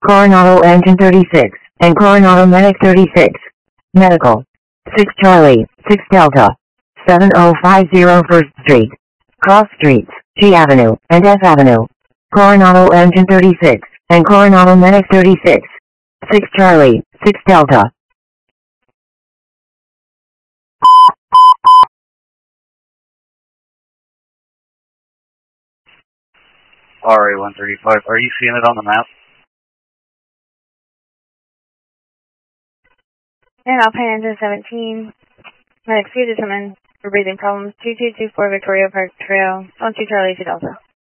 Coronado Engine 36, and Coronado Medic 36. Medical. 6 Charlie, 6 Delta. 7050 First Street. Cross Streets, G Avenue, and F Avenue. Coronado Engine 36, and Coronado Medic 36. 6 Charlie, 6 Delta. RA-135, are you seeing it on the map? And Alpine Engine 17. Medic 2 determined for breathing problems. 2224 Victoria Park Trail. 12 Charlie to Delta.